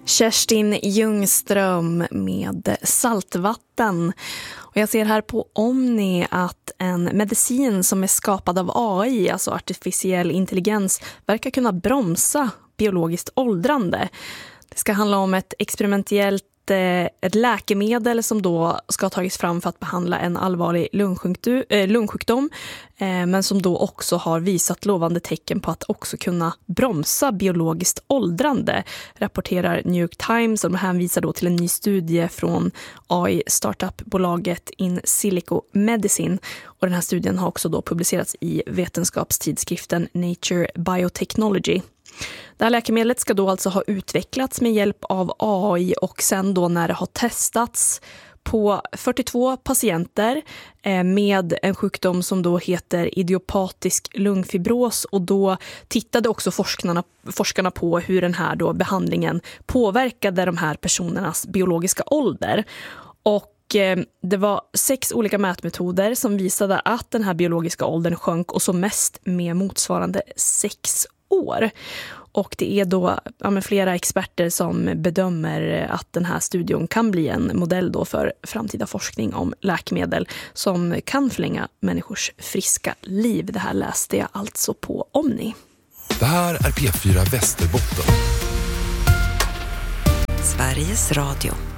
Kerstin Ljungström med Saltvatten. Och jag ser här på Omni att en medicin som är skapad av AI, alltså artificiell intelligens, verkar kunna bromsa biologiskt åldrande. Det ska handla om ett experimentellt läkemedel som då ska ha tagits fram för att behandla en allvarlig lungsjukdom, men som då också har visat lovande tecken på att också kunna bromsa biologiskt åldrande, rapporterar New York Times, och de hänvisar då till en ny studie från AI-startup-bolaget In Silico Medicine. Och den här studien har också då publicerats i vetenskapstidskriften Nature Biotechnology. Det här läkemedlet ska då alltså ha utvecklats med hjälp av AI, och sen då när det har testats på 42 patienter med en sjukdom som då heter idiopatisk lungfibros, och då tittade också forskarna på hur den här då behandlingen påverkade de här personernas biologiska ålder. Och det var 6 olika mätmetoder som visade att den här biologiska åldern sjönk, och så mest med motsvarande 6 år. Och det är då flera experter som bedömer att den här studien kan bli en modell då för framtida forskning om läkemedel som kan förlänga människors friska liv. Det här läste jag alltså på Omni. Det här är P4 Västerbotten. Sveriges Radio.